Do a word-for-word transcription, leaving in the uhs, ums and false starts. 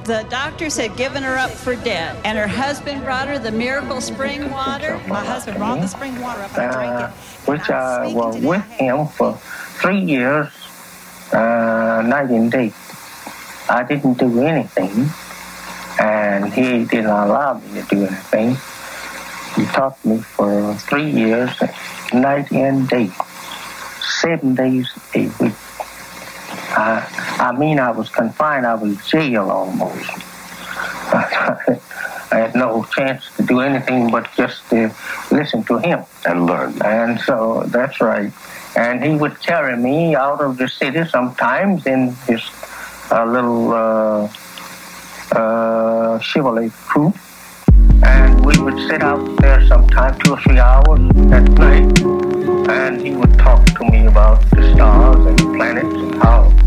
The doctors had given her up for dead, and her husband brought her the miracle spring water. My husband brought the spring water up and I drank uh, it. which I was with him for three years, uh, night and day. I didn't do anything, and he didn't allow me to do anything. He taught me for three years, night and day, seven days a week. Uh, I mean, I was confined. I was jailed almost. I had no chance to do anything but just to listen to him. And learn. And so, that's right. And he would carry me out of the city sometimes in his uh, little uh, uh, Chevrolet coupe. And we would sit out there sometime two or three hours at night. And he would talk to me about the stars and planets and how